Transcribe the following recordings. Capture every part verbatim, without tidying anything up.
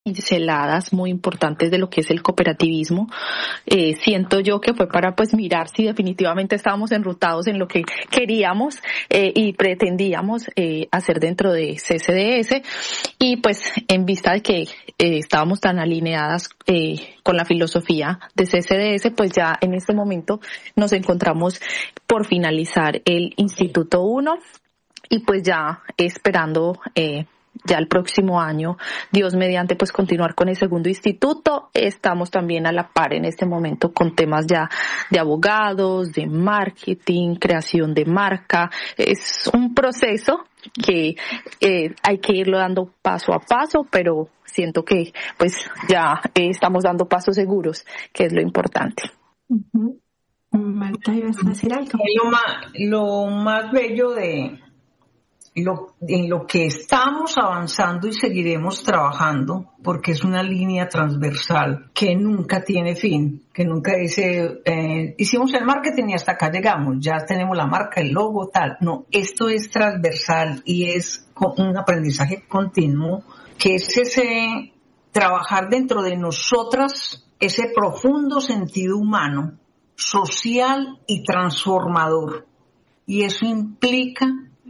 pinceladas muy importantes de lo que es el cooperativismo. Eh, siento yo que fue para pues mirar si definitivamente estábamos enrutados en lo que queríamos eh, y pretendíamos eh, hacer dentro de C C D S, y pues en vista de que eh, estábamos tan alineadas eh, con la filosofía de C C D S, pues ya en este momento nos encontramos por finalizar el Instituto uno y pues ya esperando eh, ya el próximo año, Dios mediante, pues continuar con el segundo instituto. Estamos también a la par en este momento con temas ya de abogados, de marketing, creación de marca. Es un proceso que eh, hay que irlo dando paso a paso, pero siento que pues ya eh, estamos dando pasos seguros, que es lo importante. Uh-huh. Marta, ¿ibas a decir algo? Lo más, lo más bello de Lo, en lo que estamos avanzando y seguiremos trabajando, porque es una línea transversal que nunca tiene fin, que nunca dice, eh, hicimos el marketing y hasta acá llegamos, ya tenemos la marca, el logo, tal. No, esto es transversal y es un aprendizaje continuo, que es ese trabajar dentro de nosotras, ese profundo sentido humano, social y transformador. Y eso implica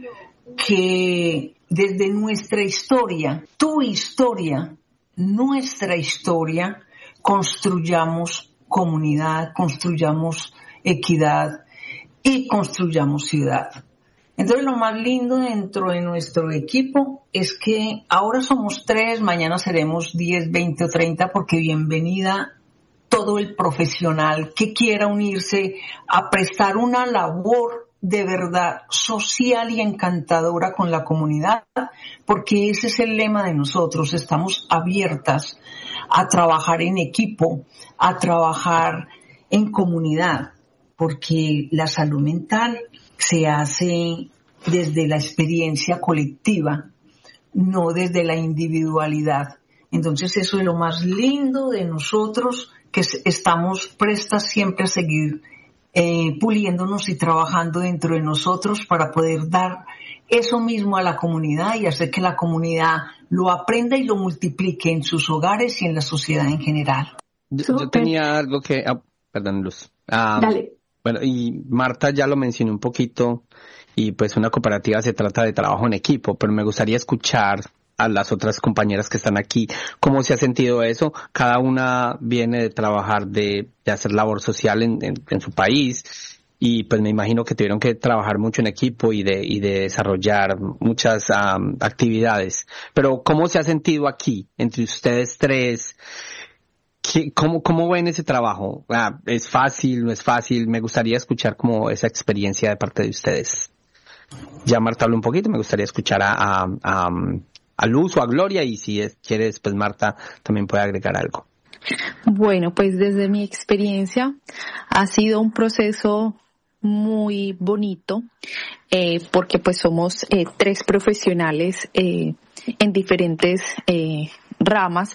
que desde nuestra historia, tu historia, nuestra historia, construyamos comunidad, construyamos equidad y construyamos ciudad. Entonces lo más lindo dentro de nuestro equipo es que ahora somos tres, mañana seremos diez, veinte o treinta, porque bienvenida todo el profesional que quiera unirse a prestar una labor de verdad social y encantadora con la comunidad, porque ese es el lema de nosotros. Estamos abiertas a trabajar en equipo, a trabajar en comunidad, porque la salud mental se hace desde la experiencia colectiva, no desde la individualidad. Entonces eso es lo más lindo de nosotros, que estamos prestas siempre a seguir Eh, puliéndonos y trabajando dentro de nosotros para poder dar eso mismo a la comunidad y hacer que la comunidad lo aprenda y lo multiplique en sus hogares y en la sociedad en general. Yo, yo tenía algo que... Oh, perdón, Luz. Um, Dale. Bueno, y Marta ya lo mencionó un poquito, y pues una cooperativa se trata de trabajo en equipo, pero me gustaría escuchar a las otras compañeras que están aquí, ¿cómo se ha sentido eso? Cada una viene de trabajar, de, de hacer labor social en, en, en su país, y pues me imagino que tuvieron que trabajar mucho en equipo y de, y de desarrollar muchas um, actividades. Pero ¿cómo se ha sentido aquí, entre ustedes tres? ¿Qué, cómo, ¿Cómo ven ese trabajo? Ah, ¿es fácil, no es fácil? Me gustaría escuchar como esa experiencia de parte de ustedes. Ya Marta habló un poquito, me gustaría escuchar a... a, a a Luz o a Gloria, y si es, quiere después Marta también puede agregar algo. Bueno, pues desde mi experiencia ha sido un proceso muy bonito, eh, porque pues somos eh, tres profesionales eh, en diferentes eh, ramas,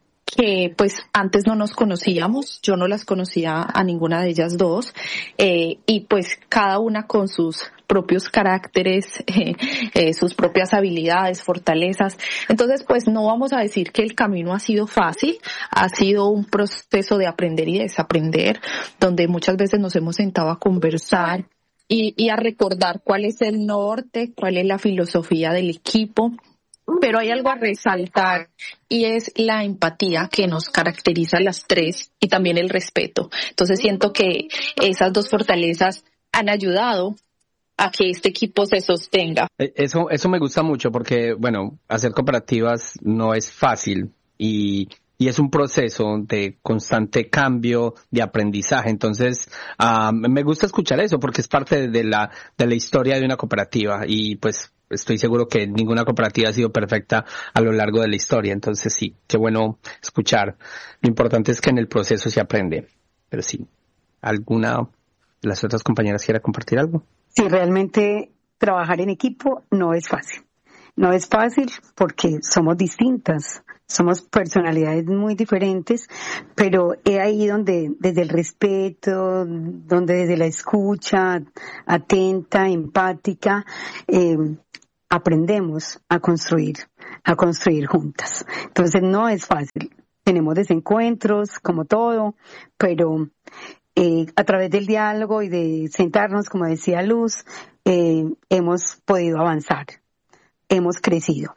que pues antes no nos conocíamos, yo no las conocía a ninguna de ellas dos, eh, y pues cada una con sus propios caracteres, eh, eh, sus propias habilidades, fortalezas. Entonces pues no vamos a decir que el camino ha sido fácil, ha sido un proceso de aprender y desaprender, donde muchas veces nos hemos sentado a conversar y, y a recordar cuál es el norte, cuál es la filosofía del equipo. Pero hay algo a resaltar, y es la empatía que nos caracteriza a las tres, y también el respeto. Entonces siento que esas dos fortalezas han ayudado a que este equipo se sostenga. Eso, eso me gusta mucho, porque, bueno, hacer cooperativas no es fácil, y, y es un proceso de constante cambio, de aprendizaje. Entonces, uh, me gusta escuchar eso, porque es parte de la, de la historia de una cooperativa, y pues estoy seguro que ninguna cooperativa ha sido perfecta a lo largo de la historia. Entonces sí, qué bueno escuchar. Lo importante es que en el proceso se aprende. Pero sí, ¿alguna de las otras compañeras quiera compartir algo? Sí, realmente trabajar en equipo no es fácil. No es fácil porque somos distintas, somos personalidades muy diferentes, pero es ahí donde desde el respeto, donde desde la escucha atenta, empática, eh, aprendemos a construir, a construir juntas. Entonces no es fácil. Tenemos desencuentros, como todo, pero eh, a través del diálogo y de sentarnos, como decía Luz, eh, hemos podido avanzar, hemos crecido.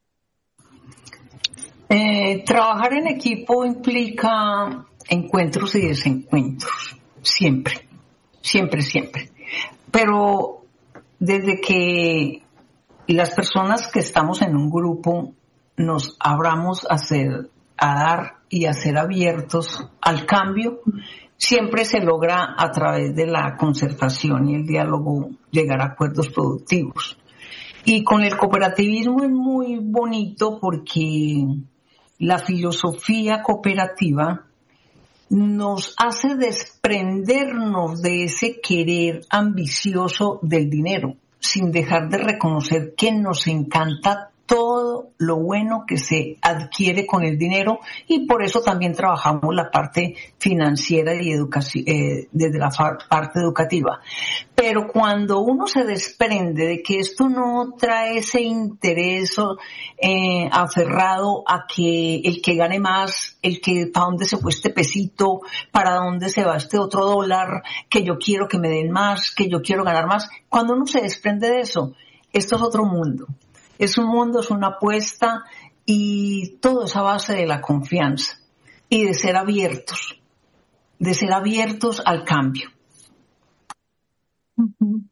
Eh, trabajar en equipo implica encuentros y desencuentros, siempre, siempre, siempre. Pero desde que las personas que estamos en un grupo nos abramos a ser, a dar y a ser abiertos al cambio, siempre se logra a través de la concertación y el diálogo llegar a acuerdos productivos. Y con el cooperativismo es muy bonito porque la filosofía cooperativa nos hace desprendernos de ese querer ambicioso del dinero, sin dejar de reconocer que nos encanta todo lo bueno que se adquiere con el dinero, y por eso también trabajamos la parte financiera y educación, eh, desde la parte educativa. Pero cuando uno se desprende de que esto no trae ese interés eh, aferrado a que el que gane más, el que para dónde se fue este pesito, para dónde se va este otro dólar, que yo quiero que me den más, que yo quiero ganar más, cuando uno se desprende de eso, esto es otro mundo. Es un mundo, es una apuesta, y todo es a base de la confianza y de ser abiertos, de ser abiertos al cambio. Uh-huh.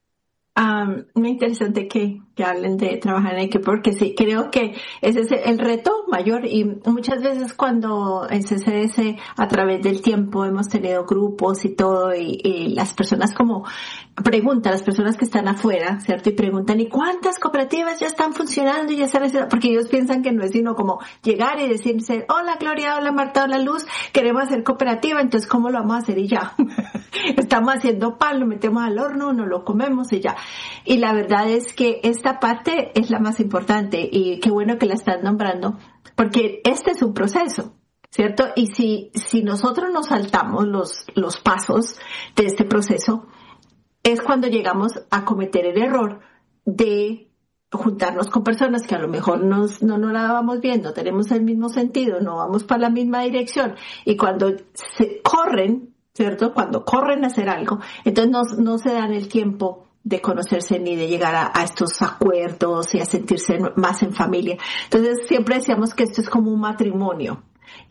Um, muy interesante que, que hablen de trabajar en equipo, porque sí, creo que ese es el reto mayor, y muchas veces cuando en C C S a través del tiempo hemos tenido grupos y todo, y, y las personas como preguntan, las personas que están afuera, ¿cierto? Y preguntan, ¿y cuántas cooperativas ya están funcionando y ya están haciendo? Porque ellos piensan que no es sino como llegar y decirse, hola Gloria, hola Marta, hola Luz, queremos hacer cooperativa, entonces ¿cómo lo vamos a hacer? Y ya. Estamos haciendo pan, lo metemos al horno, nos lo comemos y ya. Y la verdad es que esta parte es la más importante, y qué bueno que la están nombrando, porque este es un proceso, ¿cierto? Y si, si nosotros nos saltamos los, los pasos de este proceso, es cuando llegamos a cometer el error de juntarnos con personas que a lo mejor nos, no nos la vamos viendo, tenemos el mismo sentido, no vamos para la misma dirección, y cuando se corren, ¿cierto? Cuando corren a hacer algo, entonces no, no se dan el tiempo de conocerse ni de llegar a, a estos acuerdos y a sentirse más en familia. Entonces siempre decíamos que esto es como un matrimonio,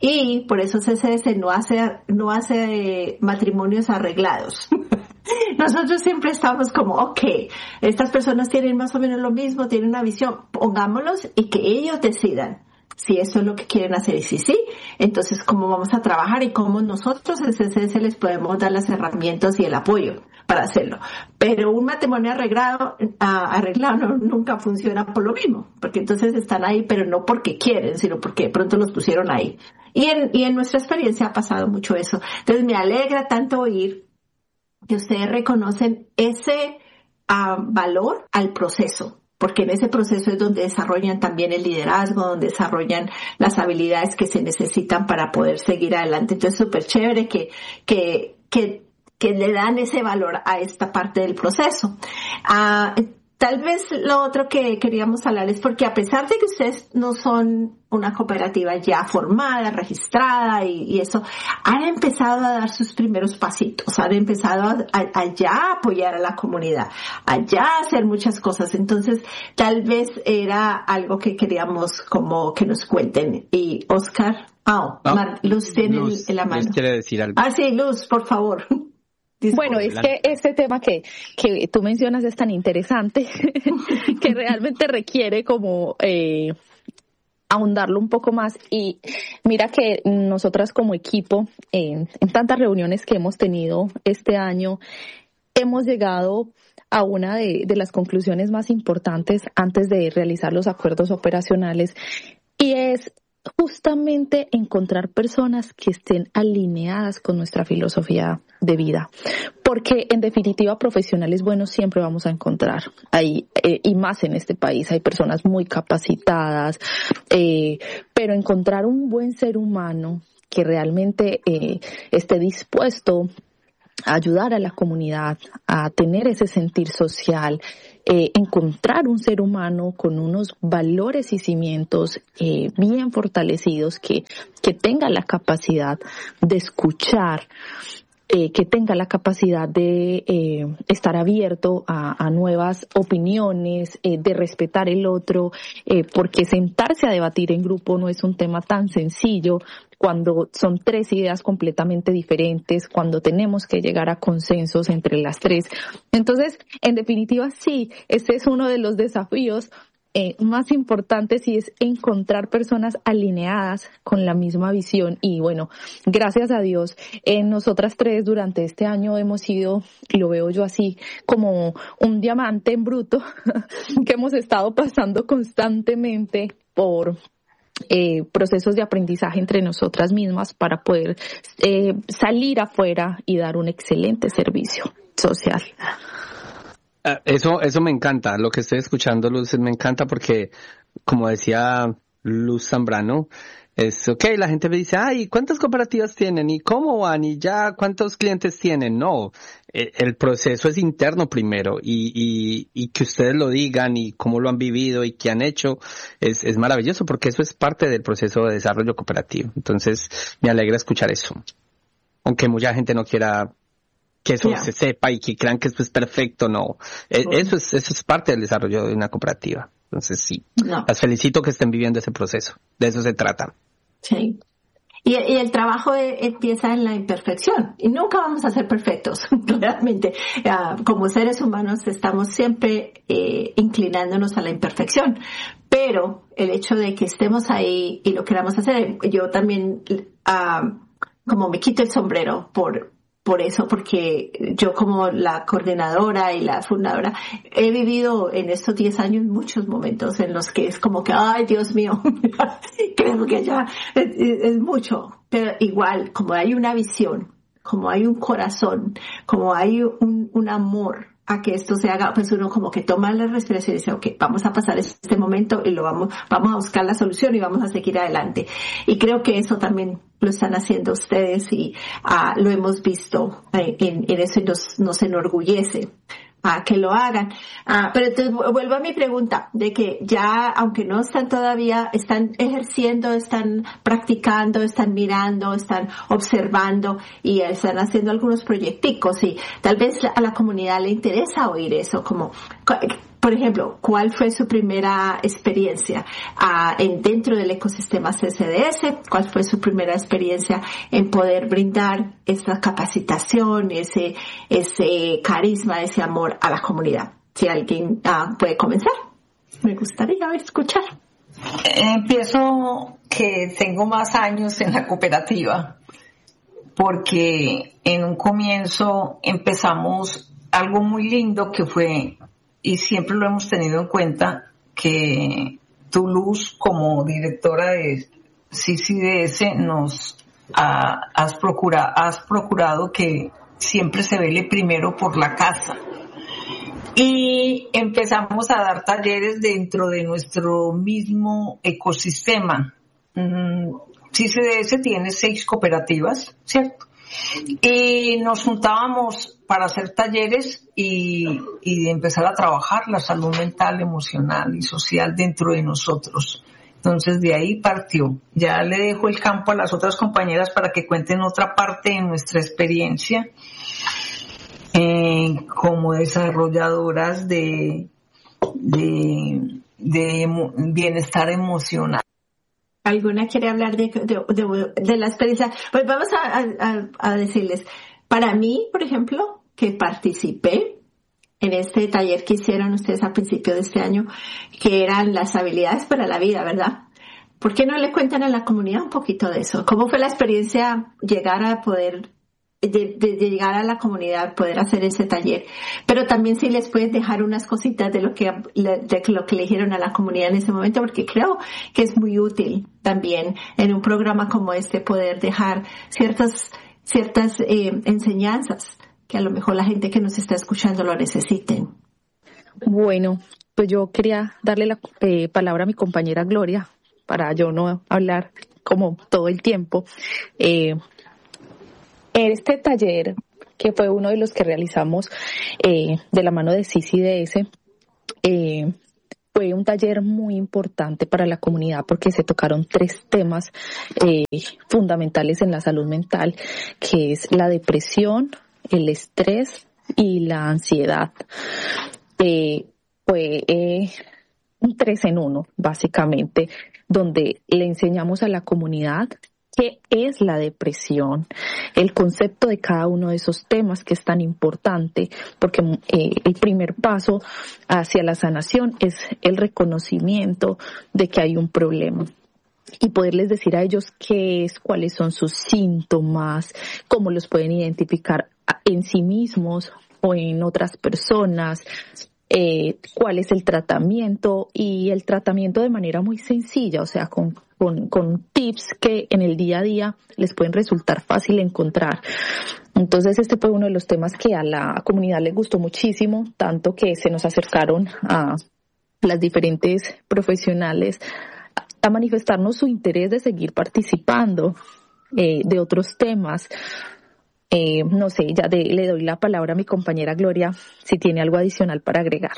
y por eso C C S no hace, no hace matrimonios arreglados. Nosotros siempre estamos como, ok, estas personas tienen más o menos lo mismo, tienen una visión, pongámoslos y que ellos decidan si eso es lo que quieren hacer, y si sí, entonces cómo vamos a trabajar y cómo nosotros en C C S les podemos dar las herramientas y el apoyo para hacerlo. Pero un matrimonio arreglado, uh, arreglado no, nunca funciona por lo mismo, porque entonces están ahí, pero no porque quieren, sino porque de pronto los pusieron ahí. Y en, y en nuestra experiencia ha pasado mucho eso. Entonces me alegra tanto oír que ustedes reconocen ese uh, valor al proceso, porque en ese proceso es donde desarrollan también el liderazgo, donde desarrollan las habilidades que se necesitan para poder seguir adelante. Entonces, súper chévere que, que, que, que le dan ese valor a esta parte del proceso. Uh, Tal vez lo otro que queríamos hablar es porque a pesar de que ustedes no son una cooperativa ya formada, registrada y, y eso, han empezado a dar sus primeros pasitos, han empezado a, a, a ya apoyar a la comunidad, a ya hacer muchas cosas. Entonces, tal vez era algo que queríamos como que nos cuenten. Y Oscar, oh, no, Mar, Luz tiene Luz, el, la mano. Luz quiere decir algo. Ah, sí, Luz, por favor. Bueno, es que este tema que, que tú mencionas es tan interesante que realmente requiere como eh, ahondarlo un poco más. Y mira que nosotras como equipo, eh, en tantas reuniones que hemos tenido este año, hemos llegado a una de, de las conclusiones más importantes antes de realizar los acuerdos operacionales, y es justamente encontrar personas que estén alineadas con nuestra filosofía de vida, porque en definitiva profesionales buenos siempre vamos a encontrar ahí, eh, y más en este país hay personas muy capacitadas, eh, pero encontrar un buen ser humano que realmente eh, esté dispuesto a ayudar a la comunidad, a tener ese sentir social, eh, encontrar un ser humano con unos valores y cimientos eh, bien fortalecidos que, que tenga la capacidad de escuchar, Eh, que tenga la capacidad de eh, estar abierto a, a nuevas opiniones, eh, de respetar el otro, eh, porque sentarse a debatir en grupo no es un tema tan sencillo cuando son tres ideas completamente diferentes, cuando tenemos que llegar a consensos entre las tres. Entonces, en definitiva, sí, ese es uno de los desafíos Eh, más importantes, y es encontrar personas alineadas con la misma visión. Y bueno, gracias a Dios, eh, nosotras tres durante este año hemos sido, y lo veo yo así, como un diamante en bruto que hemos estado pasando constantemente por eh, procesos de aprendizaje entre nosotras mismas para poder eh, salir afuera y dar un excelente servicio social. Eso, eso me encanta, lo que estoy escuchando, Luz, me encanta porque, como decía Luz Zambrano, es ok, la gente me dice, ay, ¿cuántas cooperativas tienen? ¿Y cómo van? ¿Y ya cuántos clientes tienen? No, el proceso es interno primero, y, y, y que ustedes lo digan y cómo lo han vivido y qué han hecho, es, es maravilloso porque eso es parte del proceso de desarrollo cooperativo. Entonces, me alegra escuchar eso. Aunque mucha gente no quiera que eso yeah. se sepa y que crean que esto es perfecto, no. Oh. Eso es, eso es parte del desarrollo de una cooperativa. Entonces sí, no. Las felicito que estén viviendo ese proceso. De eso se trata. Sí. Y, y el trabajo de, empieza en la imperfección. Y nunca vamos a ser perfectos, realmente. Uh, como seres humanos estamos siempre eh, inclinándonos a la imperfección. Pero el hecho de que estemos ahí y lo queramos hacer, yo también uh, como me quito el sombrero por por eso, porque yo como la coordinadora y la fundadora he vivido en estos diez años muchos momentos en los que es como que, ay, Dios mío, creo que ya es, es mucho, pero igual, como hay una visión, como hay un corazón, como hay un, un amor a que esto se haga, pues uno como que toma la respiración y dice, ok, vamos a pasar este momento y lo vamos, vamos a buscar la solución y vamos a seguir adelante. Y creo que eso también lo están haciendo ustedes y uh, lo hemos visto eh, en, en eso y nos, nos enorgullece a que lo hagan. Uh, pero entonces vuelvo a mi pregunta de que ya, aunque no están todavía, están ejerciendo, están practicando, están mirando, están observando y están haciendo algunos proyecticos y tal vez a la comunidad le interesa oír eso, como, por ejemplo, ¿cuál fue su primera experiencia uh, en dentro del ecosistema C C D S? ¿Cuál fue su primera experiencia en poder brindar esa capacitación, ese ese carisma, ese amor a la comunidad? Si alguien uh, puede comenzar, me gustaría escuchar. Empiezo que tengo más años en la cooperativa, porque en un comienzo empezamos algo muy lindo que fue, y siempre lo hemos tenido en cuenta, que tú, Luz, como directora de C C D S, nos ha, has, procura, has procurado que siempre se vele primero por la casa. Y empezamos a dar talleres dentro de nuestro mismo ecosistema. C C D S tiene seis cooperativas, ¿cierto? Y nos juntábamos para hacer talleres y, y empezar a trabajar la salud mental, emocional y social dentro de nosotros. Entonces de ahí partió. Ya le dejo el campo a las otras compañeras para que cuenten otra parte de nuestra experiencia eh, como desarrolladoras de, de, de bienestar emocional. ¿Alguna quiere hablar de, de, de, de la experiencia? Pues vamos a, a, a decirles, para mí, por ejemplo, que participé en este taller que hicieron ustedes al principio de este año, que eran las habilidades para la vida, ¿verdad? ¿Por qué no le cuentan a la comunidad un poquito de eso? ¿Cómo fue la experiencia llegar a poder, de, de, de llegar a la comunidad, poder hacer ese taller? Pero también si les puedes dejar unas cositas de lo que, de lo que le dijeron a la comunidad en ese momento, porque creo que es muy útil también en un programa como este poder dejar ciertas, ciertas eh, enseñanzas que a lo mejor la gente que nos está escuchando lo necesiten. Bueno, pues yo quería darle la eh, palabra a mi compañera Gloria, para yo no hablar como todo el tiempo. Eh, este taller, que fue uno de los que realizamos eh, de la mano de C C D S, eh, fue un taller muy importante para la comunidad porque se tocaron tres temas eh, fundamentales en la salud mental, que es la depresión, el estrés y la ansiedad. Eh, fue eh, un tres en uno, básicamente, donde le enseñamos a la comunidad qué es la depresión, el concepto de cada uno de esos temas que es tan importante, porque eh, el primer paso hacia la sanación es el reconocimiento de que hay un problema. Y poderles decir a ellos qué es, cuáles son sus síntomas, cómo los pueden identificar en sí mismos o en otras personas, eh, cuál es el tratamiento, y el tratamiento de manera muy sencilla, o sea, con, con, con tips que en el día a día les pueden resultar fácil encontrar. Entonces este fue uno de los temas que a la comunidad le gustó muchísimo, tanto que se nos acercaron a las diferentes profesionales a manifestarnos su interés de seguir participando eh, de otros temas. Eh, no sé, ya de, le doy la palabra a mi compañera Gloria si tiene algo adicional para agregar.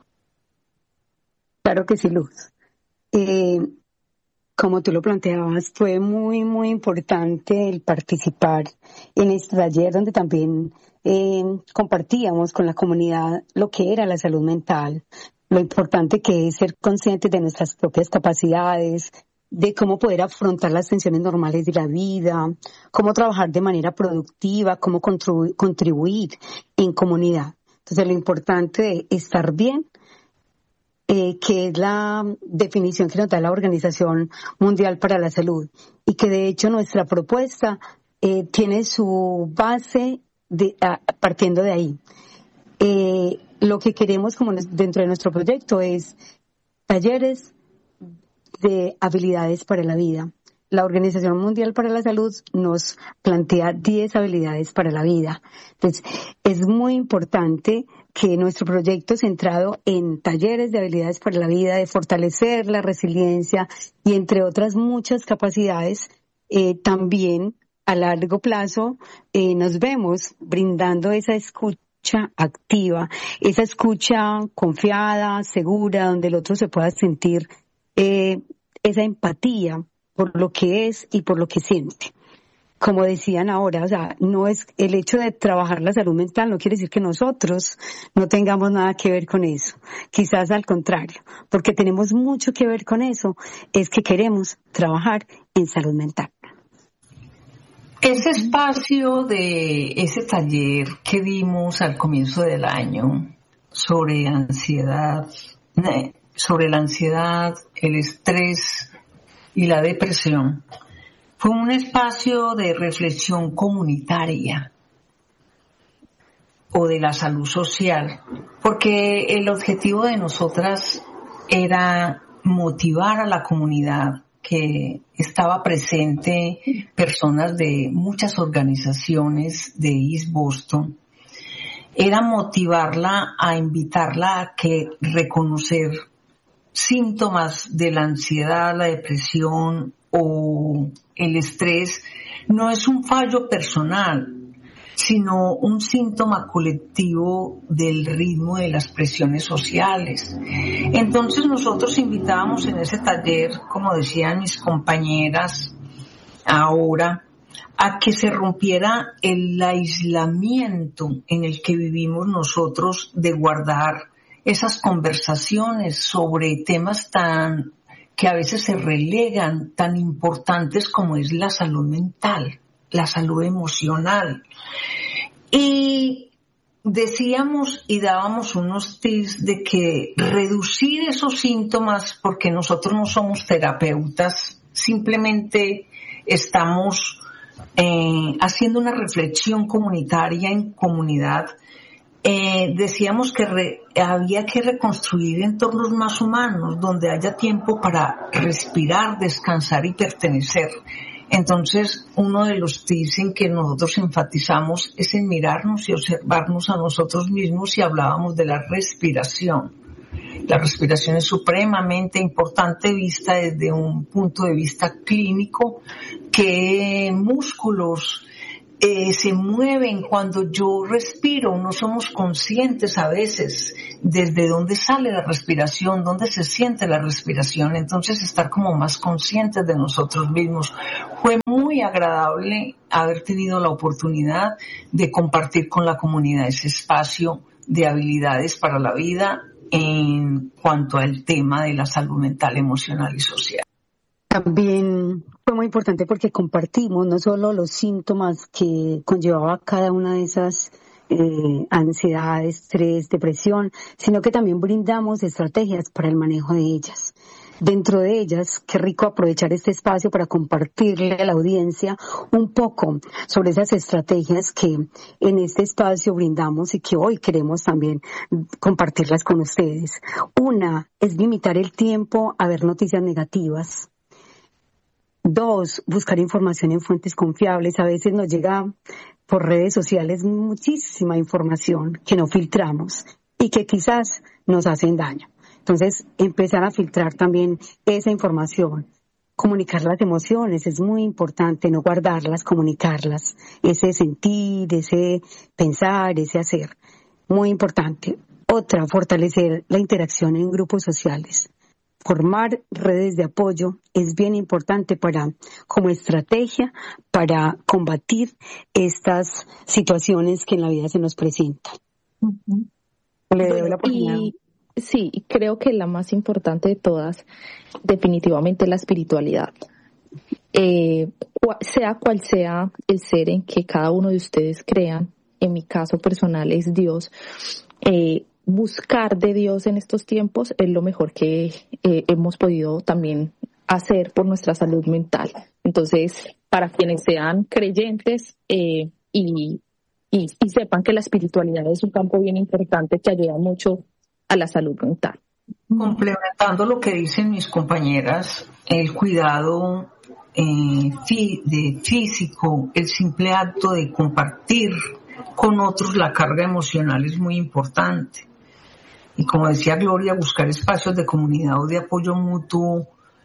Claro que sí, Luz. Eh, como tú lo planteabas, fue muy, muy importante el participar en este taller donde también eh, compartíamos con la comunidad lo que era la salud mental, lo importante que es ser conscientes de nuestras propias capacidades, de cómo poder afrontar las tensiones normales de la vida, cómo trabajar de manera productiva, cómo contribu- contribuir en comunidad. Entonces, lo importante de estar bien, eh, que es la definición que nos da la Organización Mundial para la Salud, y que de hecho nuestra propuesta eh, tiene su base de, a, partiendo de ahí. Eh, lo que queremos como dentro de nuestro proyecto es talleres de habilidades para la vida. La Organización Mundial para la Salud nos plantea diez habilidades para la vida. Entonces, es muy importante que nuestro proyecto centrado en talleres de habilidades para la vida, de fortalecer la resiliencia y entre otras muchas capacidades, eh, también a largo plazo eh, nos vemos brindando esa escucha activa, esa escucha confiada, segura, donde el otro se pueda sentir eh, esa empatía por lo que es y por lo que siente. Como decían ahora, o sea, no es el hecho de trabajar la salud mental, no quiere decir que nosotros no tengamos nada que ver con eso. Quizás al contrario, porque tenemos mucho que ver con eso, es que queremos trabajar en salud mental. Ese espacio de ese taller que dimos al comienzo del año sobre ansiedad, sobre la ansiedad, el estrés y la depresión, fue un espacio de reflexión comunitaria o de la salud social, porque el objetivo de nosotras era motivar a la comunidad que estaba presente, personas de muchas organizaciones de East Boston, era motivarla a invitarla a que reconocer síntomas de la ansiedad, la depresión o el estrés no es un fallo personal, sino un síntoma colectivo del ritmo de las presiones sociales. Entonces nosotros invitábamos en ese taller, como decían mis compañeras ahora, a que se rompiera el aislamiento en el que vivimos nosotros de guardar esas conversaciones sobre temas tan que a veces se relegan, tan importantes como es la salud mental, la salud emocional. Y decíamos y dábamos unos tips de que reducir esos síntomas, porque nosotros no somos terapeutas, simplemente estamos eh, haciendo una reflexión comunitaria en comunidad. Eh, decíamos que re, había que reconstruir entornos más humanos, donde haya tiempo para respirar, descansar y pertenecer. Entonces, uno de los tips en que nosotros enfatizamos es en mirarnos y observarnos a nosotros mismos, y hablábamos de la respiración. La respiración es supremamente importante vista desde un punto de vista clínico, que músculos eh, se mueven cuando yo respiro. No somos conscientes a veces desde dónde sale la respiración, dónde se siente la respiración. Entonces estar como más conscientes de nosotros mismos. Fue muy agradable haber tenido la oportunidad de compartir con la comunidad ese espacio de habilidades para la vida en cuanto al tema de la salud mental, emocional y social. También fue muy importante porque compartimos no solo los síntomas que conllevaba cada una de esas eh, ansiedad, estrés, depresión, sino que también brindamos estrategias para el manejo de ellas. Dentro de ellas, qué rico aprovechar este espacio para compartirle a la audiencia un poco sobre esas estrategias que en este espacio brindamos y que hoy queremos también compartirlas con ustedes. Una es limitar el tiempo a ver noticias negativas. Dos, buscar información en fuentes confiables. A veces nos llega por redes sociales muchísima información que no filtramos y que quizás nos hacen daño. Entonces, empezar a filtrar también esa información. Comunicar las emociones es muy importante, no guardarlas, comunicarlas. Ese sentir, ese pensar, ese hacer. Muy importante. Otra, fortalecer la interacción en grupos sociales. Formar redes de apoyo es bien importante para, como estrategia para combatir estas situaciones que en la vida se nos presentan. Uh-huh. Le doy la oportunidad. Y, sí, creo que la más importante de todas, definitivamente la espiritualidad. Eh, sea cual sea el ser en que cada uno de ustedes crean, en mi caso personal es Dios, eh, buscar de Dios en estos tiempos es lo mejor que eh, hemos podido también hacer por nuestra salud mental. Entonces, para quienes sean creyentes eh, y, y, y sepan que la espiritualidad es un campo bien importante que ayuda mucho a la salud mental. Complementando lo que dicen mis compañeras, el cuidado eh, fí- de físico, el simple acto de compartir con otros la carga emocional es muy importante. Y como decía Gloria, buscar espacios de comunidad o de apoyo mutuo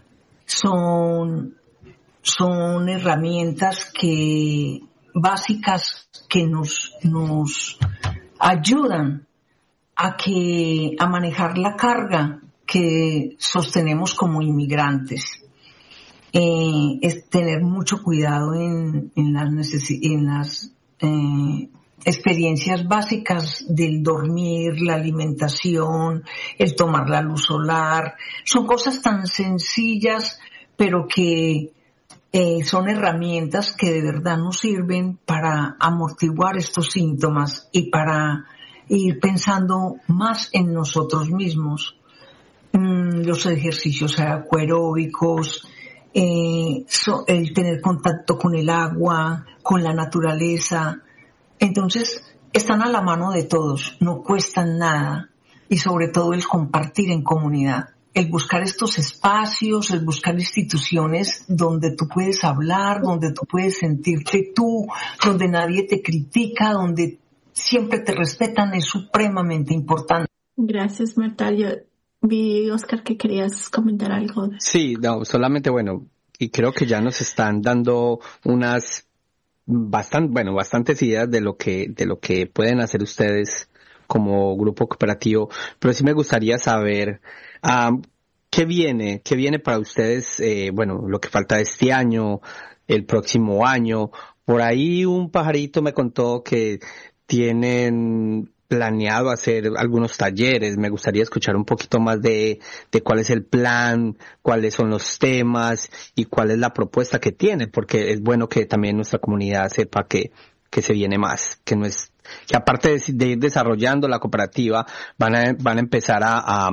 son, son herramientas que, básicas que nos, nos ayudan a que, a manejar la carga que sostenemos como inmigrantes. Eh, es tener mucho cuidado en, en las necesi- en las, eh, experiencias básicas del dormir, la alimentación, el tomar la luz solar. Son cosas tan sencillas, pero que eh, son herramientas que de verdad nos sirven para amortiguar estos síntomas y para ir pensando más en nosotros mismos. Mm, los ejercicios aeróbicos, eh, so, el tener contacto con el agua, con la naturaleza. Entonces, están a la mano de todos, no cuestan nada, y sobre todo el compartir en comunidad, el buscar estos espacios, el buscar instituciones donde tú puedes hablar, donde tú puedes sentirte tú, donde nadie te critica, donde siempre te respetan, es supremamente importante. Gracias, Marta. Yo vi, Oscar, que querías comentar algo. Sí, no, solamente, bueno, y creo que ya nos están dando unas bastante, bueno, bastantes ideas de lo que, de lo que pueden hacer ustedes como grupo cooperativo, pero sí me gustaría saber, um, ¿qué viene? ¿Qué viene para ustedes? Eh, bueno, lo que falta de este año, el próximo año. Por ahí un pajarito me contó que tienen planeado hacer algunos talleres. Me gustaría escuchar un poquito más de, de cuál es el plan, cuáles son los temas y cuál es la propuesta que tienen, porque es bueno que también nuestra comunidad sepa que, que se viene más, que no es, que aparte de, de ir desarrollando la cooperativa, van a, van a empezar a, a,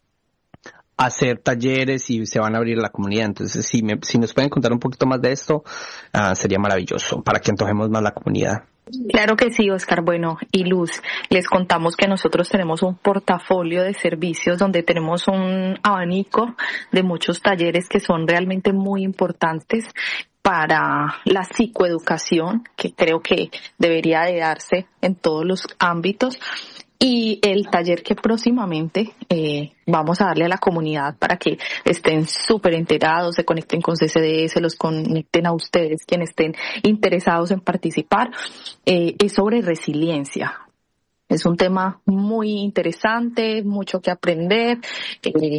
a hacer talleres y se van a abrir la comunidad. Entonces, si me, si nos pueden contar un poquito más de esto, uh, sería maravilloso para que antojemos más la comunidad. Claro que sí, Oscar. Bueno, y Luz, les contamos que nosotros tenemos un portafolio de servicios donde tenemos un abanico de muchos talleres que son realmente muy importantes para la psicoeducación, que creo que debería de darse en todos los ámbitos. y el taller que próximamente eh, vamos a darle a la comunidad para que estén súper enterados, se conecten con C C D S, los conecten a ustedes, quienes estén interesados en participar, eh, es sobre resiliencia. Es un tema muy interesante, mucho que aprender. Eh,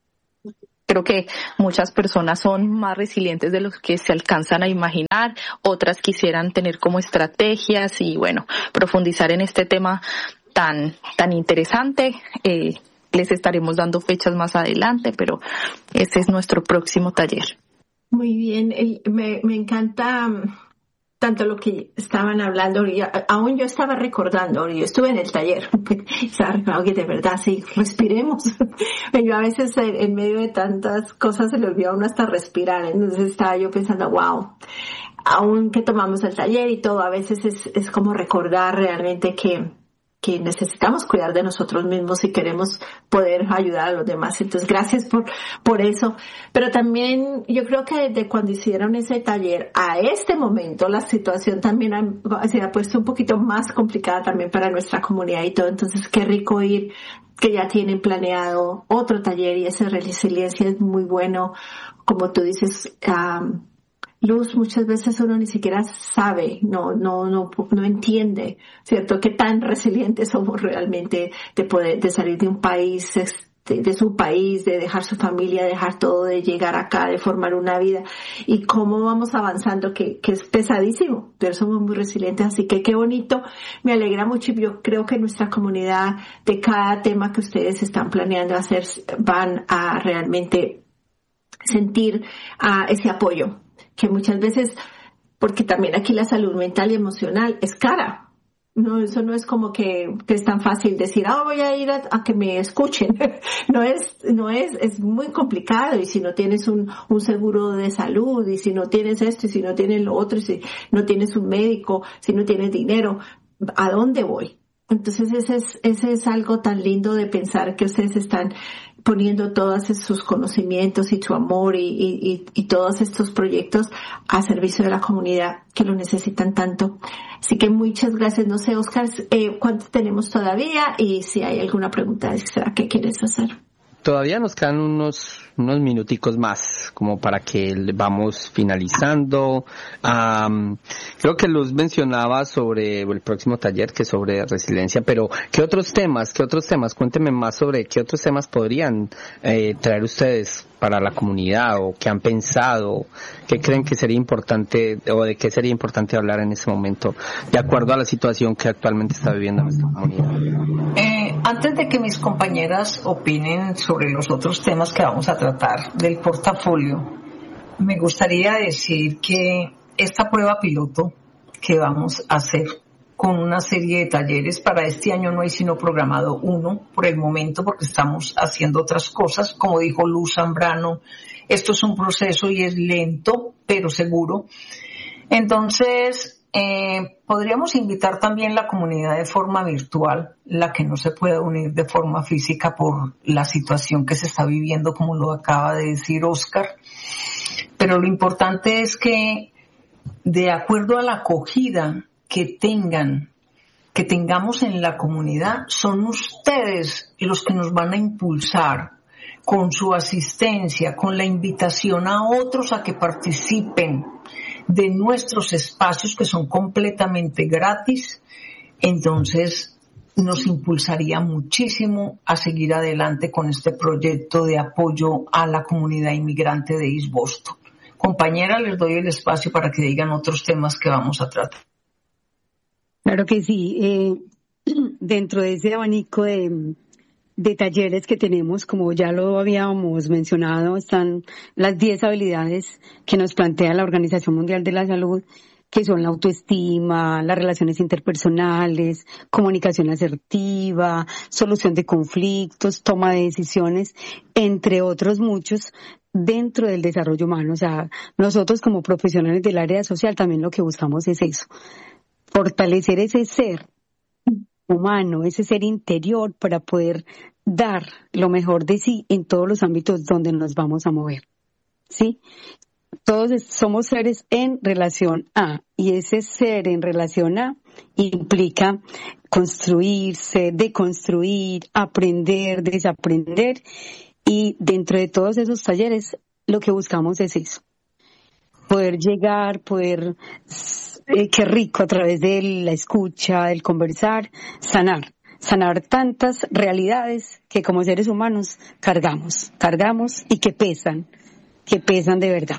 Creo que muchas personas son más resilientes de lo que se alcanzan a imaginar, otras quisieran tener como estrategias y bueno, profundizar en este tema tan tan interesante. Eh, les estaremos dando fechas más adelante, pero este es nuestro próximo taller. Muy bien, me, me encanta tanto lo que estaban hablando, aún yo estaba recordando, yo estuve en el taller, estaba recordando que de verdad sí, respiremos. Yo a veces en medio de tantas cosas se le olvida a uno hasta respirar, entonces estaba yo pensando, wow, aún que tomamos el taller y todo, a veces es, es como recordar realmente que que necesitamos cuidar de nosotros mismos si queremos poder ayudar a los demás. Entonces, gracias por, por eso. Pero también yo creo que desde cuando hicieron ese taller a este momento, la situación también ha, se ha puesto un poquito más complicada también para nuestra comunidad y todo. Entonces, qué rico ir que ya tienen planeado otro taller y esa resiliencia es muy bueno. Como tú dices, um, Luz, muchas veces uno ni siquiera sabe, no, no, no, no entiende, ¿cierto? Qué tan resilientes somos realmente de poder, de salir de un país, de, de su país, de dejar su familia, dejar todo, de llegar acá, de formar una vida y cómo vamos avanzando, que, que es pesadísimo, pero somos muy resilientes, así que qué bonito, me alegra mucho y yo creo que nuestra comunidad de cada tema que ustedes están planeando hacer van a realmente sentir uh, ese apoyo. Que muchas veces, porque también aquí la salud mental y emocional es cara. No, eso no es como que, que es tan fácil decir, ah, oh, voy a ir a, a que me escuchen. No es, no es, es muy complicado. Y si no tienes un, un seguro de salud, y si no tienes esto, y si no tienes lo otro, y si no tienes un médico, si no tienes dinero, ¿a dónde voy? Entonces ese es, ese es algo tan lindo de pensar que ustedes están poniendo todos sus conocimientos y su amor y, y, y todos estos proyectos a servicio de la comunidad que lo necesitan tanto. Así que muchas gracias. No sé, Oscar, eh, ¿cuánto tenemos todavía? Y si hay alguna pregunta extra que quieres hacer. Todavía nos quedan unos unos minuticos más como para que vamos finalizando. Um, creo que Luz mencionaba sobre el próximo taller, que sobre resiliencia, pero ¿qué otros temas? ¿Qué otros temas? Cuéntenme más sobre qué otros temas podrían eh, traer ustedes para la comunidad o qué han pensado, qué creen que sería importante o de qué sería importante hablar en este momento, de acuerdo a la situación que actualmente está viviendo nuestra comunidad. Eh, antes de que mis compañeras opinen sobre los otros temas que vamos a tratar del portafolio, me gustaría decir que esta prueba piloto que vamos a hacer con una serie de talleres, para este año no hay sino programado uno por el momento porque estamos haciendo otras cosas. Como dijo Luz Zambrano, esto es un proceso y es lento pero seguro. Entonces eh, podríamos invitar también la comunidad de forma virtual, la que no se puede unir de forma física por la situación que se está viviendo, como lo acaba de decir Oscar. Pero lo importante es que, de acuerdo a la acogida que tengan, que tengamos en la comunidad, son ustedes los que nos van a impulsar con su asistencia, con la invitación a otros a que participen de nuestros espacios que son completamente gratis. Entonces nos impulsaría muchísimo a seguir adelante con este proyecto de apoyo a la comunidad inmigrante de East Boston. Compañera, les doy el espacio para que digan otros temas que vamos a tratar. Claro que sí. Eh, dentro de ese abanico de, de talleres que tenemos, como ya lo habíamos mencionado, están las diez habilidades que nos plantea la Organización Mundial de la Salud, que son la autoestima, las relaciones interpersonales, comunicación asertiva, solución de conflictos, toma de decisiones, entre otros muchos, dentro del desarrollo humano. O sea, nosotros como profesionales del área social también lo que buscamos es eso. Fortalecer ese ser humano, ese ser interior para poder dar lo mejor de sí en todos los ámbitos donde nos vamos a mover. ¿Sí? Todos somos seres en relación a, y ese ser en relación a implica construirse, deconstruir, aprender, desaprender, y dentro de todos esos talleres lo que buscamos es eso, poder llegar, poder, eh, qué rico a través de la escucha, del conversar, sanar, sanar tantas realidades que como seres humanos cargamos, cargamos y que pesan, que pesan de verdad.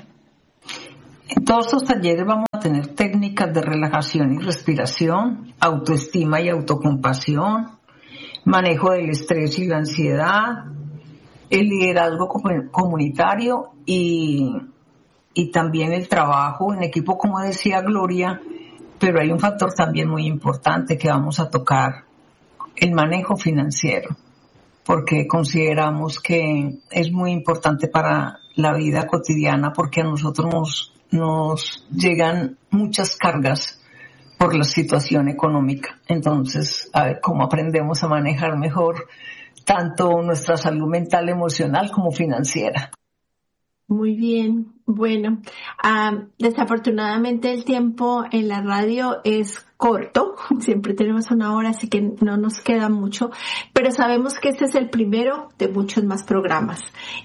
En todos estos talleres vamos a tener técnicas de relajación y respiración, autoestima y autocompasión, manejo del estrés y la ansiedad, el liderazgo comunitario y, y también el trabajo en equipo, como decía Gloria, pero hay un factor también muy importante que vamos a tocar, el manejo financiero, porque consideramos que es muy importante para la vida cotidiana, porque a nosotros nos, nos llegan muchas cargas por la situación económica. Entonces, a ver cómo aprendemos a manejar mejor tanto nuestra salud mental, emocional como financiera. Muy bien, bueno, uh, desafortunadamente el tiempo en la radio es corto, siempre tenemos una hora, así que no nos queda mucho, pero sabemos que este es el primero de muchos más programas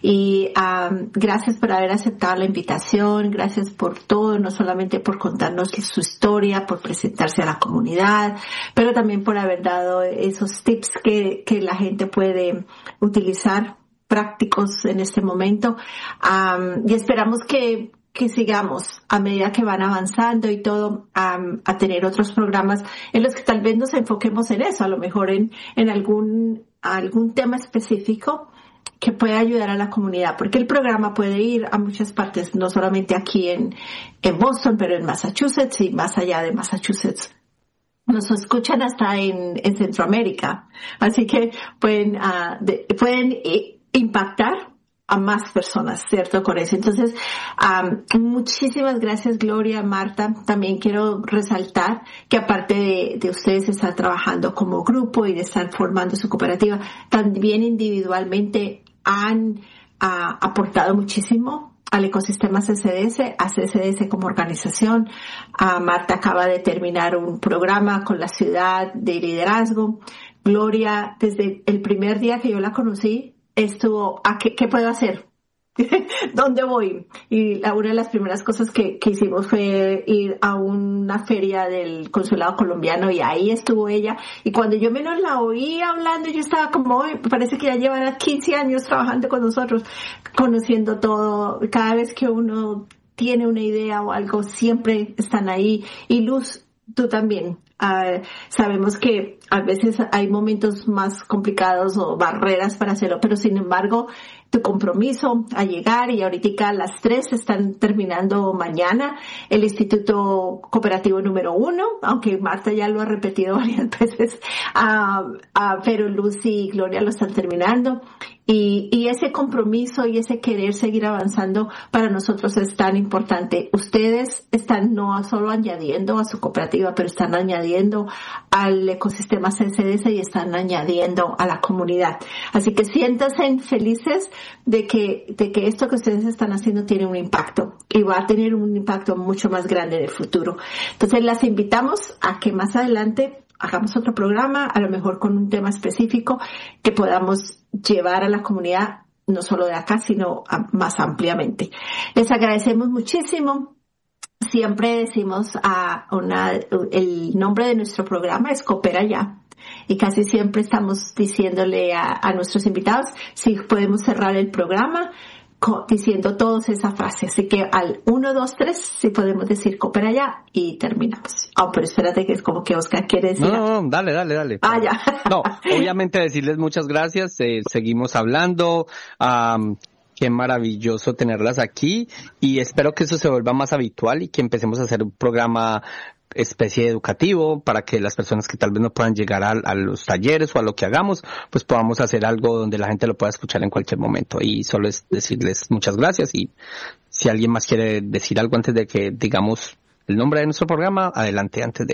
y um, gracias por haber aceptado la invitación, gracias por todo, no solamente por contarnos su historia, por presentarse a la comunidad, pero también por haber dado esos tips que, que la gente puede utilizar prácticos en este momento, um, y esperamos que, que sigamos a medida que van avanzando y todo, um, a tener otros programas en los que tal vez nos enfoquemos en eso, a lo mejor en, en algún, algún tema específico que pueda ayudar a la comunidad, porque el programa puede ir a muchas partes, no solamente aquí en, en Boston, pero en Massachusetts y más allá de Massachusetts. Nos escuchan hasta en, en Centroamérica, así que pueden, uh, de, pueden eh, impactar a más personas, ¿cierto? Con eso. Entonces, um, muchísimas gracias, Gloria, Marta. También quiero resaltar que aparte de, de ustedes estar trabajando como grupo y de estar formando su cooperativa, también individualmente han uh, aportado muchísimo al ecosistema C C D S, a C C D S como organización. Uh, Marta acaba de terminar un programa con la ciudad de liderazgo. Gloria, desde el primer día que yo la conocí, estuvo, ¿a qué, qué puedo hacer? ¿Dónde voy? Y la, una de las primeras cosas que, que hicimos fue ir a una feria del consulado colombiano y ahí estuvo ella. Y cuando yo menos la oí hablando, yo estaba como, parece que ya llevará quince años trabajando con nosotros, conociendo todo. Cada vez que uno tiene una idea o algo, siempre están ahí. Y Luz, tú también. Uh, sabemos que a veces hay momentos más complicados o barreras para hacerlo, pero sin embargo, tu compromiso a llegar, y ahorita a las tres están terminando mañana el Instituto Cooperativo número uno, aunque Marta ya lo ha repetido varias veces, uh, uh, pero Lucy y Gloria lo están terminando. Y, y ese compromiso y ese querer seguir avanzando para nosotros es tan importante. Ustedes están no solo añadiendo a su cooperativa, pero están añadiendo al ecosistema C C D S y están añadiendo a la comunidad. Así que siéntanse felices de que, de que esto que ustedes están haciendo tiene un impacto y va a tener un impacto mucho más grande en el futuro. Entonces las invitamos a que más adelante hagamos otro programa, a lo mejor con un tema específico que podamos llevar a la comunidad, no solo de acá, sino a, más ampliamente. Les agradecemos muchísimo. Siempre decimos a una, el nombre de nuestro programa es Coopera Ya. Y casi siempre estamos diciéndole a, a nuestros invitados si podemos cerrar el programa diciendo todos esa frase. Así que al uno, dos, tres, si podemos decir coopera ya y terminamos. Oh, pero espérate que es como que Oscar quiere decir. No, no, dale, dale, dale. Ah, ya. No, obviamente decirles muchas gracias, eh, seguimos hablando, um, qué maravilloso tenerlas aquí y espero que eso se vuelva más habitual y que empecemos a hacer un programa especie educativo para que las personas que tal vez no puedan llegar a, a los talleres o a lo que hagamos, pues podamos hacer algo donde la gente lo pueda escuchar en cualquier momento. Y solo es decirles muchas gracias y si alguien más quiere decir algo antes de que digamos el nombre de nuestro programa, adelante antes de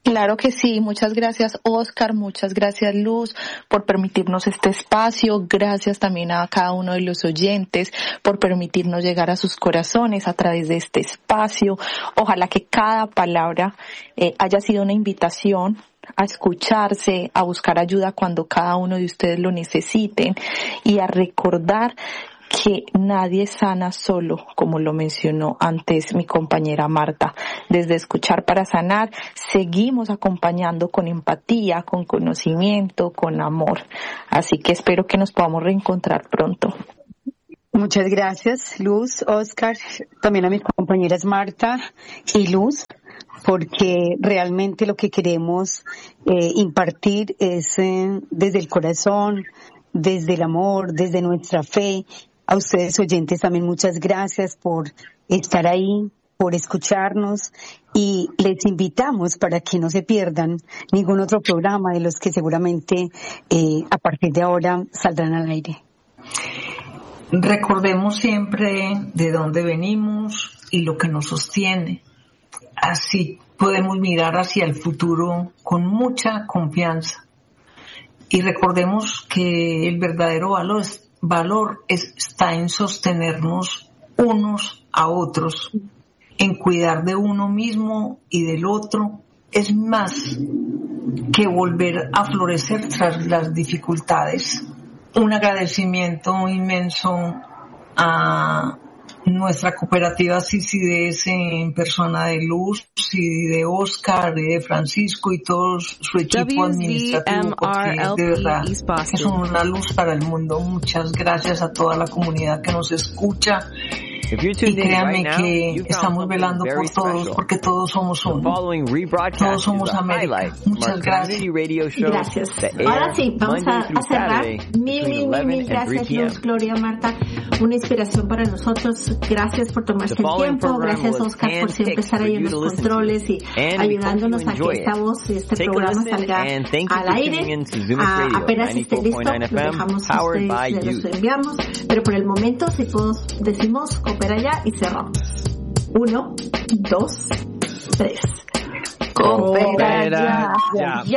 Claro que sí, muchas gracias Oscar, muchas gracias Luz por permitirnos este espacio, gracias también a cada uno de los oyentes por permitirnos llegar a sus corazones a través de este espacio. Ojalá que cada palabra eh, haya sido una invitación a escucharse, a buscar ayuda cuando cada uno de ustedes lo necesiten y a recordar que nadie sana solo, como lo mencionó antes mi compañera Marta. Desde Escuchar para Sanar, seguimos acompañando con empatía, con conocimiento, con amor. Así que espero que nos podamos reencontrar pronto. Muchas gracias, Luz, Oscar, también a mis compañeras Marta y Luz, porque realmente lo que queremos eh, impartir es eh, desde el corazón, desde el amor, desde nuestra fe. A ustedes oyentes también muchas gracias por estar ahí, por escucharnos y les invitamos para que no se pierdan ningún otro programa de los que seguramente eh, a partir de ahora saldrán al aire. Recordemos siempre de dónde venimos y lo que nos sostiene. Así podemos mirar hacia el futuro con mucha confianza. Y recordemos que el verdadero valor es valor es, está en sostenernos unos a otros, en cuidar de uno mismo y del otro. Es más que volver a florecer tras las dificultades. Un agradecimiento inmenso a nuestra cooperativa CICIDES en persona de Luz y de Oscar y de Francisco y todo su equipo administrativo, porque de verdad que son una luz para el mundo. Muchas gracias a toda la comunidad que nos escucha. Y créanme que estamos velando por todos, porque todos somos uno. Todos somos América. Muchas gracias. Gracias. Ahora sí, vamos a, a cerrar. Mil, mil, mil, mil gracias, Luz, Gloria, Marta. Una inspiración para nosotros. Gracias por tomarse el tiempo. Gracias, Oscar, por siempre estar ahí en los controles y ayudándonos a que esta voz y este programa salga al aire. Ah, apenas esté listo, lo dejamos a ustedes, les lo enviamos. Pero por el momento, si todos decimos coopera ya y cerramos. Uno, dos, tres. Coopera ya. ya. ya.